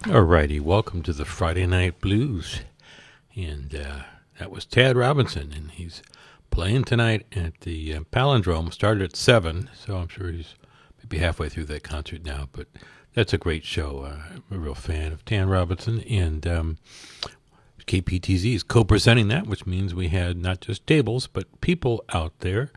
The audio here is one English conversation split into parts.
Alrighty, welcome to the Friday Night Blues. And that was Tad Robinson, and he's playing tonight at the Palindrome. Started at 7, so I'm sure he's maybe halfway through that concert now. But that's a great show. I'm a real fan of Tad Robinson, and KPTZ is co-presenting that, which means we had not just tables, but people out there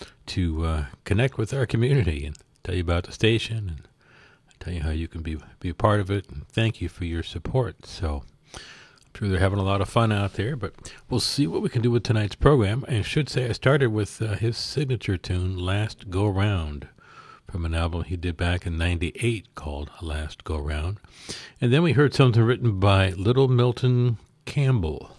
to connect with our community and tell you about the station and tell you how you can be a part of it, and thank you for your support. So I'm sure they're having a lot of fun out there, but we'll see what we can do with tonight's program. And I should say I started with his signature tune, Last Go Round, from an album he did back in 98 called Last Go Round. And then we heard something written by Little Milton Campbell.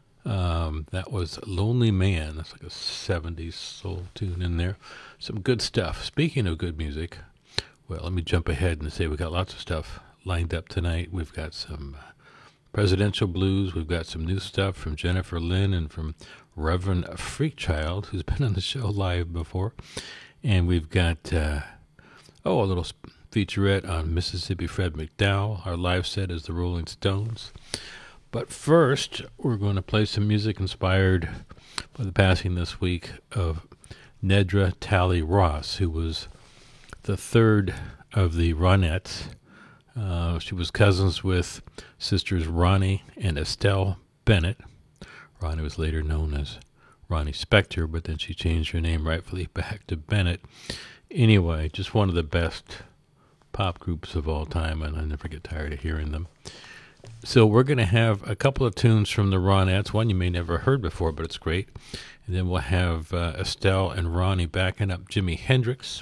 That was Lonely Man. That's like a 70s soul tune in there. Some good stuff. Speaking of good music, well, let me jump ahead and say we got lots of stuff lined up tonight. We've got some presidential blues. We've got some new stuff from Jennifer Lynn and from Reverend Freakchild, who's been on the show live before. And we've got, a little featurette on Mississippi Fred McDowell. Our live set is the Rolling Stones. But first, we're going to play some music inspired by the passing this week of Nedra Talley Ross, who was the third of the Ronettes. She was cousins with sisters Ronnie and Estelle Bennett. Ronnie was later known as Ronnie Spector, but then she changed her name rightfully back to Bennett. Anyway, just one of the best pop groups of all time, and I never get tired of hearing them. So we're going to have a couple of tunes from the Ronettes, one you may never heard before, but it's great. And then we'll have Estelle and Ronnie backing up Jimi Hendrix.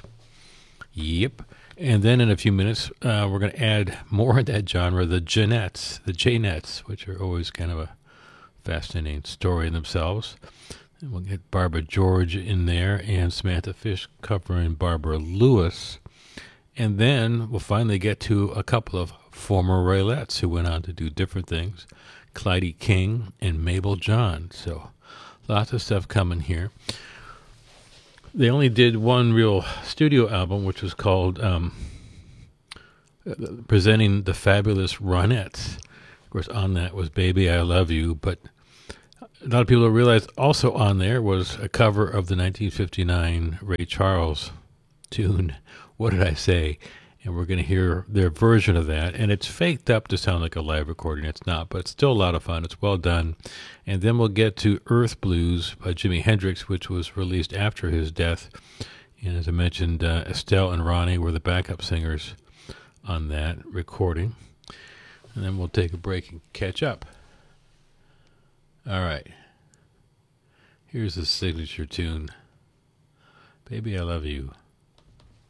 Yep. And then in a few minutes, we're going to add more of that genre, the Janettes, which are always kind of a fascinating story in themselves. And we'll get Barbara George in there and Samantha Fish covering Barbara Lewis. And then we'll finally get to a couple of former Royalettes who went on to do different things, Clyde King and Mabel John. So lots of stuff coming here. They only did one real studio album, which was called Presenting the Fabulous Ronettes. Of course, on that was Baby, I Love You, but a lot of people don't realize also on there was a cover of the 1959 Ray Charles tune, What Did I Say? And we're going to hear their version of that. And it's faked up to sound like a live recording. It's not, but it's still a lot of fun. It's well done. And then we'll get to Earth Blues by Jimi Hendrix, which was released after his death. And as I mentioned, Estelle and Ronnie were the backup singers on that recording. And then we'll take a break and catch up. All right. Here's the signature tune, Baby, I Love You.